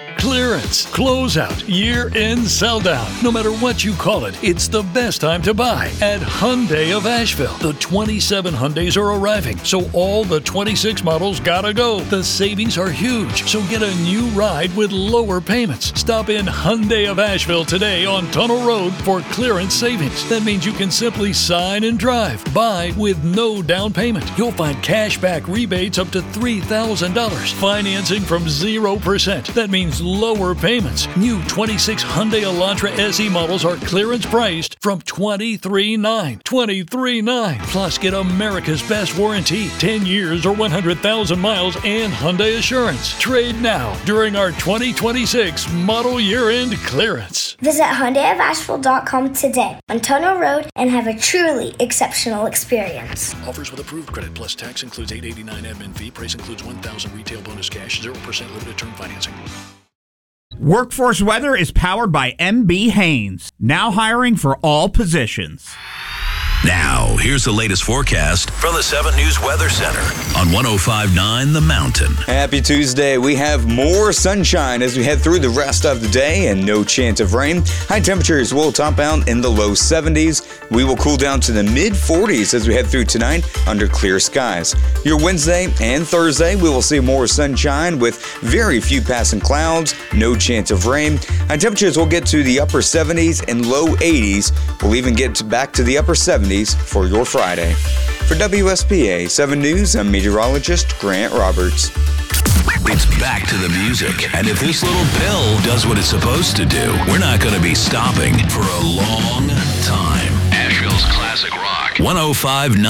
Clearance, closeout, year-end sell-down. No matter what you call it, it's the best time to buy at Hyundai of Asheville. The 27 Hyundais are arriving, so all the 26 models gotta go. The savings are huge, so get a new ride with lower payments. Stop in Hyundai of Asheville today on Tunnel Road for clearance savings. That means you can simply sign and drive. Buy with no down payment. You'll find cashback rebates up to $3,000. Financing from 0%. That means lower payments. New 26 Hyundai Elantra SE models are clearance priced from $23,900. $23,900. Plus, get America's best warranty, 10 years or 100,000 miles, and Hyundai Assurance. Trade now during our 2026 model year-end clearance. Visit HyundaiofAsheville.com today on Tunnel Road and have a truly exceptional experience. Offers with approved credit plus tax includes $889 admin fee. Price includes $1,000 retail bonus cash, 0% limited term financing. Workforce Weather is powered by MB Haynes, now hiring for all positions. Now, here's the latest forecast from the 7 News Weather Center on 105.9 The Mountain. Happy Tuesday. We have more sunshine as we head through the rest of the day and no chance of rain. High temperatures will top out in the low 70s. We will cool down to the mid-40s as we head through tonight under clear skies. Your Wednesday and Thursday, we will see more sunshine with very few passing clouds, no chance of rain. High temperatures will get to the upper 70s and low 80s. We'll even get back to the upper 70s for your Friday. For WSPA 7 News, I'm meteorologist Grant Roberts. It's back to the music. And if this little pill does what it's supposed to do, we're not going to be stopping for a long time. Asheville's Classic Rock. 105.9